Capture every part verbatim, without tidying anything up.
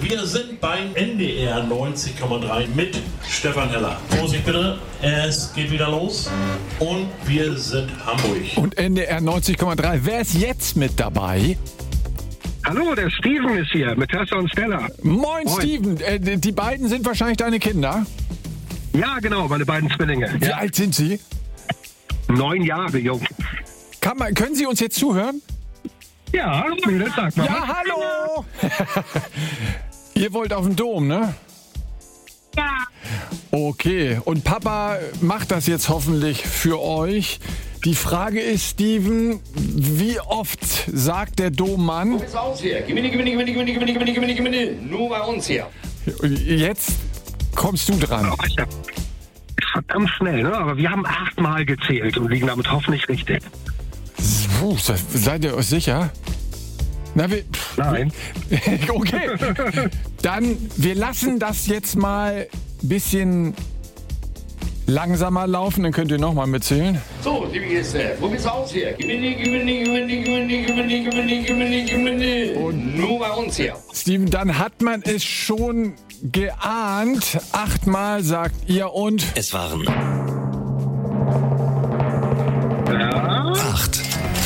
Wir sind beim N D R neunzig Komma drei mit Stefan Heller. Vorsicht bitte, es geht wieder los und wir sind Hamburg. Und N D R neunzig Komma drei, wer ist jetzt mit dabei? Hallo, der Steven ist hier mit Tessa und Stella. Moin, Moin. Steven, äh, die beiden sind wahrscheinlich deine Kinder. Ja, genau, meine beiden Zwillinge. Wie Ja. alt sind sie? Neun Jahre jung. Kann man, können Sie uns jetzt zuhören? Ja, Mädels, sag mal. Ja, hallo! Ihr wollt auf den Dom, ne? Ja, Okay, und Papa macht das jetzt hoffentlich für euch. Die Frage ist, Steven, wie oft sagt der Dommann, Ist aus hier. Gewinne, gewinne, gewinne, gewinne, gewinne, gewinne, gewinne, gewinne. Nur bei uns hier. jetzt kommst du dran. Oh, ja. Verdammt schnell, ne? Aber wir haben achtmal gezählt und liegen damit hoffentlich richtig. Puh, seid ihr euch sicher? Na, wir, Nein. okay, dann wir lassen das jetzt mal ein bisschen langsamer laufen, dann könnt ihr nochmal mitzählen. So, liebe Gäste, wo bist du aus hier? Gewinne, gewinne, gewinne, gewinne, gewinne, gewinne, gewinne, gewinne. Und nur bei uns hier. Steven, dann hat man es schon geahnt. Achtmal sagt ihr und Es waren Ja. acht.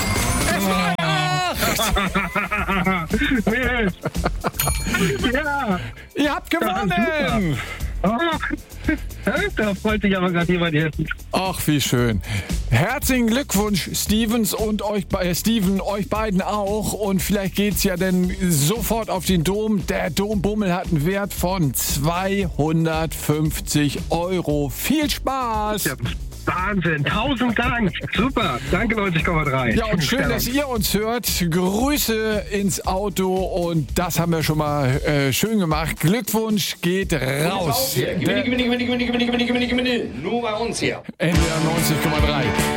Mädels. Ja. ihr habt gewonnen. Oh. Da freut sich aber gerade jemand jetzt. Ach, wie schön. Herzlichen Glückwunsch, Stevens und euch, be- äh, Steven, euch beiden auch. Und vielleicht geht's ja dann sofort auf den Dom. Der Dombummel hat einen Wert von zweihundertfünfzig Euro. Viel Spaß! Ja, Wahnsinn. Tausend Dank. Super. Danke, neunzig Komma drei. Ja, und schön, Stella. dass ihr uns hört. Grüße ins Auto und das haben wir schon mal äh, schön gemacht. Glückwunsch geht Wo bist du aus raus. hier? Gewinne, gewinne, gewinne, gewinne, gewinne, gewinne, gewinne, gewinne. Nur bei uns hier. N D R neunzig Komma drei.